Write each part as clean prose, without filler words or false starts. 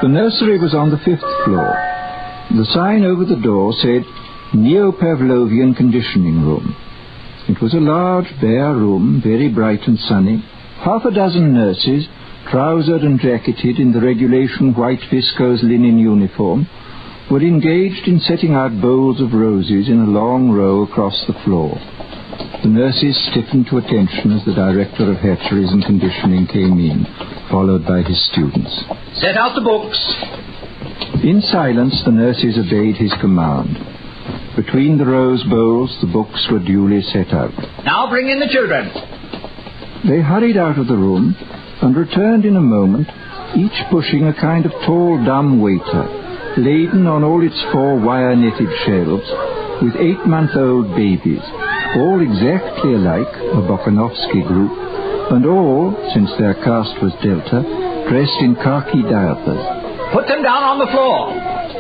The nursery was on the 5th floor. The sign over the door said, Neo-Pavlovian Conditioning Room. It was a large, bare room, very bright and sunny. Half a dozen nurses, trousered and jacketed in the regulation white viscose linen uniform, were engaged in setting out bowls of roses in a long row across the floor. The nurses stiffened to attention as the director of hatcheries and conditioning came in, followed by his students. Set out the books. In silence, the nurses obeyed his command. Between the rose bowls, the books were duly set out. Now bring in the children. They hurried out of the room and returned in a moment, each pushing a kind of tall, dumb waiter, laden on all its 4 wire-netted shelves with 8-month-old babies, all exactly alike, a Bokanovsky group, and all, since their caste was Delta, dressed in khaki diapers. Put them down on the floor.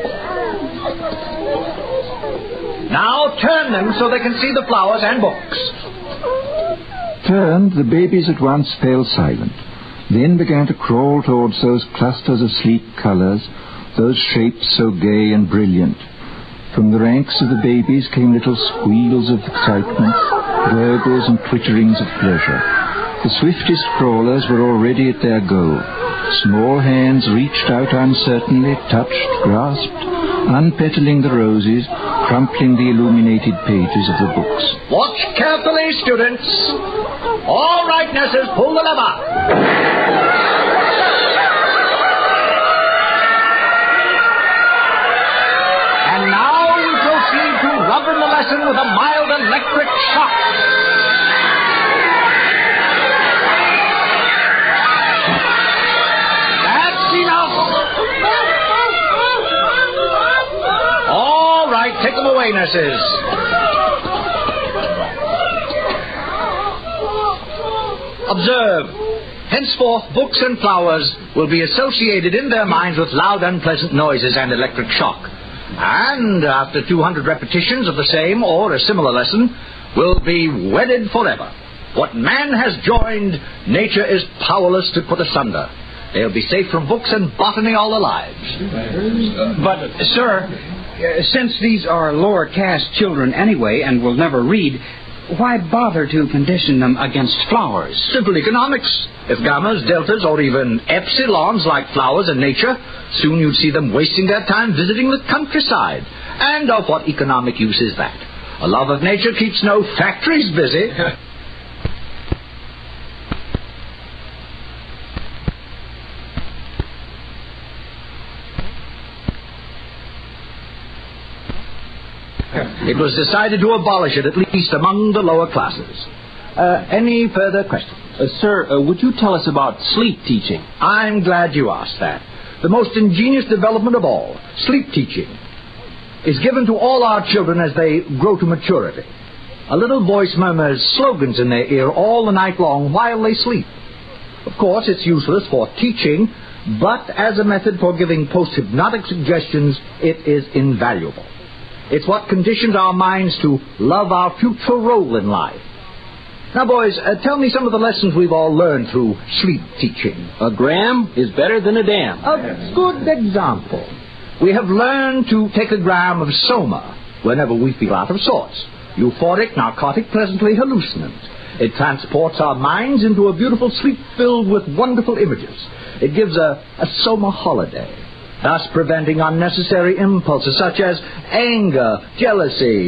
Now turn them so they can see the flowers and books. Turned, the babies at once fell silent, then began to crawl towards those clusters of sleek colours, those shapes so gay and brilliant. From the ranks of the babies came little squeals of excitement, gurgles and twitterings of pleasure. The swiftest crawlers were already at their goal. Small hands reached out uncertainly, touched, grasped, unpetaling the roses, crumpling the illuminated pages of the books. Watch carefully, students. All right, nurses, pull the lever. Govern the lesson with a mild electric shock. That's enough. All right, take them away, nurses. Observe. Henceforth, books and flowers will be associated in their minds with loud, unpleasant noises and electric shock. And after 200 repetitions of the same or a similar lesson, will be wedded forever. What man has joined, nature is powerless to put asunder. They'll be safe from books and botany all their lives. But, sir, since these are lower caste children anyway and will never read, why bother to condition them against flowers? Simple economics. If gammas, deltas, or even epsilons like flowers and nature, soon you'd see them wasting their time visiting the countryside. And of what economic use is that? A love of nature keeps no factories busy. It was decided to abolish it, at least among the lower classes. Any further questions? Sir, would you tell us about sleep teaching? I'm glad you asked that. The most ingenious development of all, sleep teaching, is given to all our children as they grow to maturity. A little voice murmurs slogans in their ear all the night long while they sleep. Of course, it's useless for teaching, but as a method for giving post-hypnotic suggestions, it is invaluable. It's what conditions our minds to love our future role in life. Now, boys, tell me some of the lessons we've all learned through sleep teaching. A gram is better than a dam. A good example. We have learned to take a gram of soma whenever we feel out of sorts. Euphoric, narcotic, pleasantly hallucinant. It transports our minds into a beautiful sleep filled with wonderful images. It gives a soma holiday, thus preventing unnecessary impulses such as anger, jealousy,